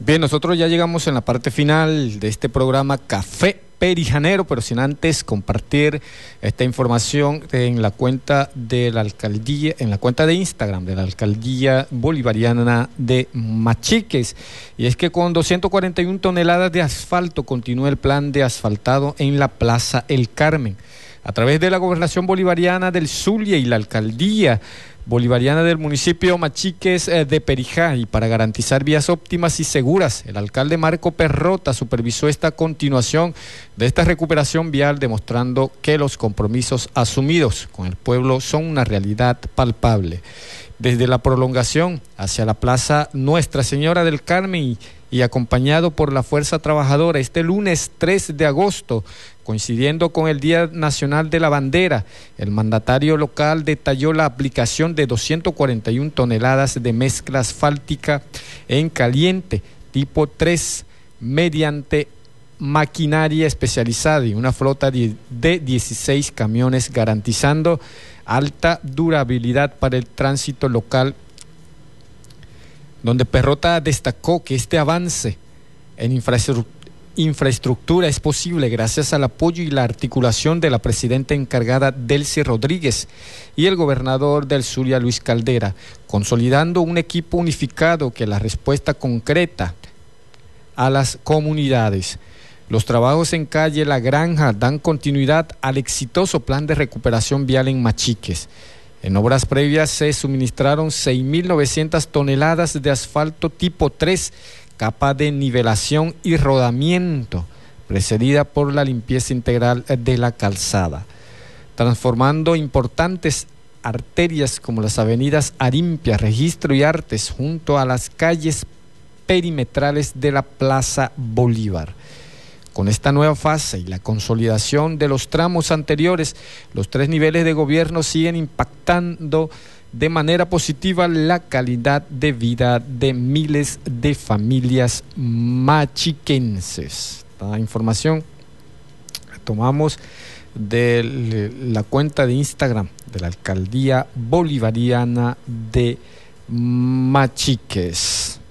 Bien, nosotros ya llegamos en la parte final de este programa Café Perijanero, pero sin antes compartir esta información en la cuenta de la alcaldía, en la cuenta de Instagram de la Alcaldía Bolivariana de Machiques. Y es que con 241 toneladas de asfalto continúa el plan de asfaltado en la Plaza El Carmen. A través de la Gobernación Bolivariana del Zulia y la Alcaldía Bolivariana del municipio Machiques de Perijá, y para garantizar vías óptimas y seguras, el alcalde Marco Perrota supervisó esta continuación de esta recuperación vial, demostrando que los compromisos asumidos con el pueblo son una realidad palpable. Desde la prolongación hacia la Plaza Nuestra Señora del Carmen y acompañado por la Fuerza Trabajadora, este lunes 3 de agosto, coincidiendo con el Día Nacional de la Bandera, el mandatario local detalló la aplicación de 241 toneladas de mezcla asfáltica en caliente tipo 3 mediante maquinaria especializada y una flota de 16 camiones, garantizando alta durabilidad para el tránsito local, donde Perrota destacó que este avance en infraestructura es posible gracias al apoyo y la articulación de la presidenta encargada Delcy Rodríguez y el gobernador del Zulia, Luis Caldera, consolidando un equipo unificado que la respuesta concreta a las comunidades. Los trabajos en calle La Granja dan continuidad al exitoso plan de recuperación vial en Machiques. En obras previas se suministraron 6.900 toneladas de asfalto tipo 3, capa de nivelación y rodamiento, precedida por la limpieza integral de la calzada, transformando importantes arterias como las avenidas Arimpia, Registro y Artes, junto a las calles perimetrales de la Plaza Bolívar. Con esta nueva fase y la consolidación de los tramos anteriores, los 3 niveles de gobierno siguen impactando de manera positiva la calidad de vida de miles de familias machiquenses. Esta información la tomamos de la cuenta de Instagram de la Alcaldía Bolivariana de Machiques.